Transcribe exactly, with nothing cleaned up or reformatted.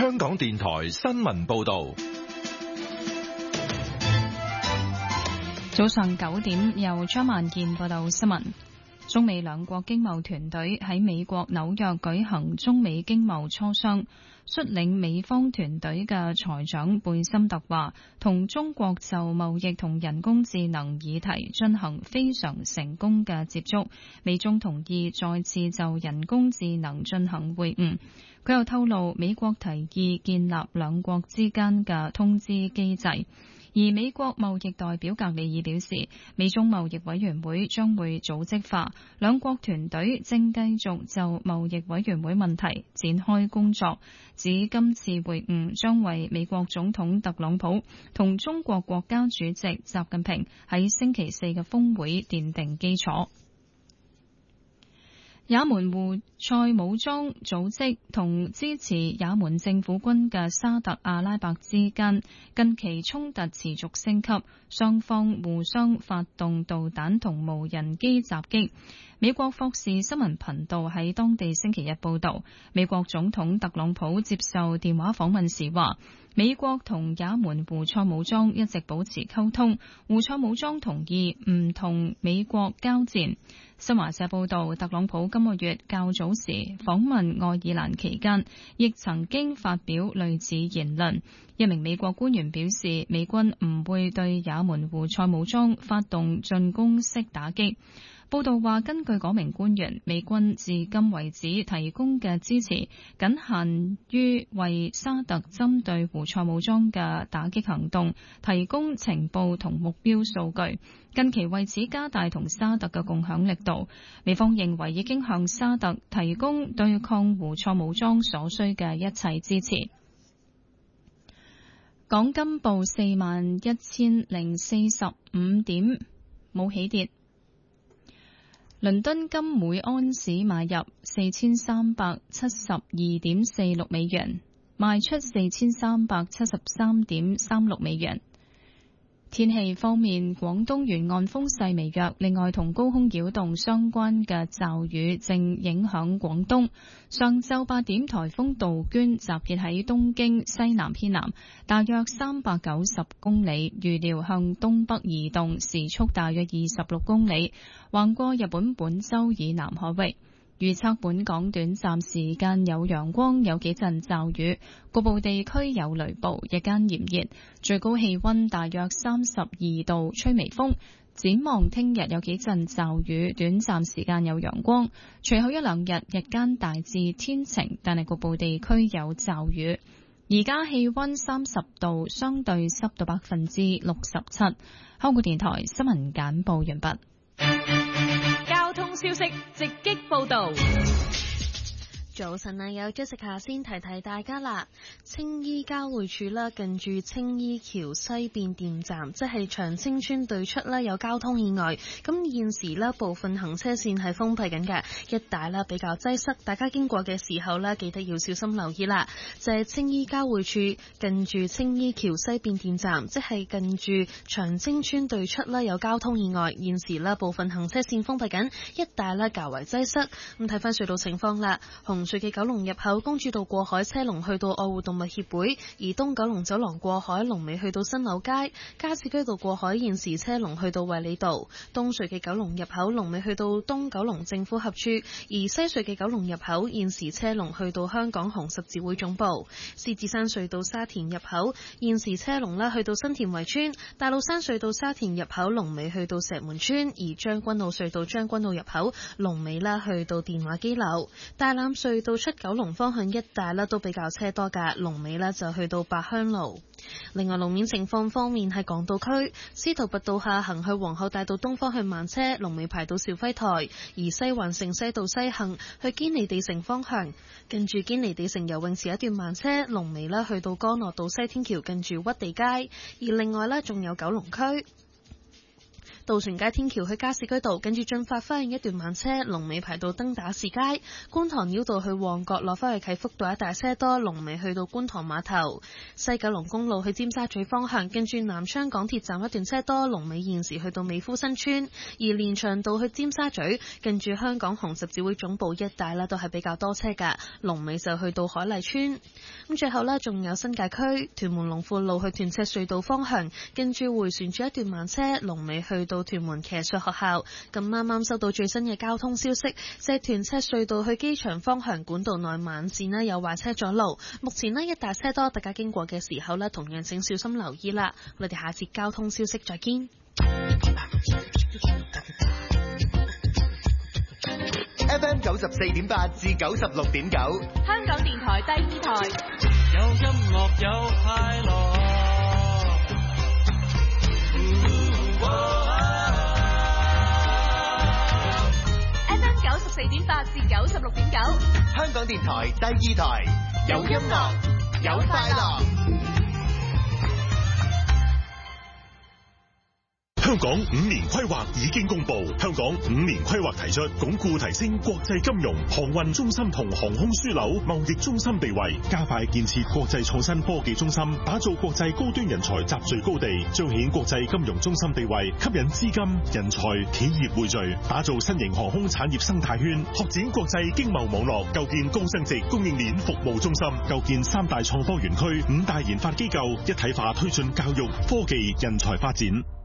香港電台新聞報道。 早上九點，由張萬健報道新聞。中美兩國經貿團隊喺美國紐約舉行中美經貿磋商，率領美方團隊嘅財長貝森特話，同中國就貿易同人工智能議題進行非常成功嘅接觸，美中同意再次就人工智能進行會晤。佢又透露，美國提議建立兩國之間嘅通知機制。而美國貿易代表格里爾表示，美中貿易委員會將會組織化，兩國團隊正繼續就貿易委員會問題展開工作，指今次會晤將為美國總統特朗普同中國國家主席習近平喺星期四嘅峰會奠定基礎。也門胡塞武裝組織同支持也門政府軍嘅沙特阿拉伯之間近期衝突持續升級，雙方互相發動導彈同無人機襲擊。美國霍士新聞頻道喺當地星期日報道，美國總統特朗普接受電話訪問時話，美國同也門胡塞武裝一直保持溝通，胡塞武裝同意唔同美國交戰。新華社報道，特朗普今個月較早時訪問愛爾蘭期間，亦曾經發表類似言論。一名美國官員表示，美軍唔會對也門胡塞武裝發動進攻式打擊。報道話，根據嗰名官員，美軍至今為止提供嘅支持僅限於為沙特針對胡塞武裝嘅打擊行動提供情報同目標數據，近期為此加大同沙特嘅共享力度。美方認為已經向沙特提供對抗胡塞武裝所需嘅一切支持。港金報四萬一千零四十五點，冇起跌。倫敦金每安士買入四千三百七十二點四六美元，賣出四千三百七十三點三六美元。天氣方面，廣東沿岸風勢微弱，另外同高空擾動相關嘅驟雨正影響廣東。上晝八點，颱風杜鵑集結喺東京西南偏南，大約三百九十公里，預料向東北移動，時速大約二十六公里，橫過日本本州以南海域。預測本港短暫時間有陽光，有幾陣驟雨，局部地區有雷暴，日間炎熱，最高氣溫大約三十二度，吹微風。展望聽日有幾陣驟雨，短暫時間有陽光，隨後一兩日日間大致天晴，但係局部地區有驟雨。而家氣溫三十度，相對濕度百分之六十七。香港電台新聞簡報完畢。 交通消息直擊報道。 早晨啊，有 Jessica 先提提大家啦。青衣交匯處啦，近住青衣橋西變電站，即係長青村對出啦，有交通意外。咁現時咧，部分行車線係封閉緊嘅，一帶啦比較擠塞，大家經過嘅時候咧，記得要小心留意啦。就係青衣交匯處近住青衣橋西變電站，即係近住長青村對出啦，有交通意外。現時咧，部分行車線封閉緊，一帶咧較為擠塞。咁睇翻隧道情況啦，紅隧嘅九龍入口公主道過海車龍去到愛護動物協會，而東九龍走廊過海龍尾去到新柳街，加士居道過海現時車龍去到衛理道，東隧嘅九龍入口龍尾去到東九龍政府合署，而西隧嘅九龍入口現時車龍去到香港紅十字會總部，獅子山隧道沙田入口現時車龍啦去到新田圍村，大老山隧道沙田入口龍尾去到石門村，而將軍澳隧道將軍澳入口龍尾啦去到電話機樓，大欖隧道出九龍方向一帶啦都比較車多噶，龍尾啦就去到八鄉路。另外路面情況方面，喺港島區司徒拔道下行去皇后大道東方向慢車，龍尾排到肇輝台；而西環城西道西行去堅尼地城方向，近住堅尼地城游泳池一段慢車，龍尾啦去到干諾道西天橋近住屈地街。而另外咧仲有九龍區渡船街天橋去加士居道，跟住進發花園一段慢車，龍尾排到登打士街。觀塘繞道去旺角落返去啟福道一大車多，龍尾去到觀塘碼頭。西九龍公路去尖沙咀方向，跟住南昌港鐵站一段車多，龍尾現時去到美孚新村。而連翔道去尖沙咀，跟住香港紅十字會總部一帶啦，都係比較多車噶，龍尾就去到海麗村。咁最後呢，仲有新界區屯門龍富路去屯赤隧道方向，跟住回旋住一段慢車，龍尾去到屯門騎術學校。咁啱啱收到最新嘅交通消息，即係屯赤隧道去機場方向管道內慢線呢有壞車阻路，目前呢一大車多，大家經過嘅時候呢，同樣請小心留意啦。我哋下節交通消息再見。 F M 九十四點八至九十六點九， 香港電台第二台， 有音樂有快樂。 F M 九十四點八至九十六點九， 香港電台第二台，有音樂有快樂。 香港五年規劃已經公布，香港五年規劃提出鞏固提升國際金融、航運中心同航空樞紐貿易中心地位，加快建設國際創新科技中心，打造國際高端人才集聚高地，彰顯國際金融中心地位，吸引資金、人才、企業匯聚，打造新型航空產業生態圈，拓展國際經貿網絡，構建高增值供應鏈服務中心，構建三大創科園區、五大研發機構，一體化推進教育、科技、人才發展。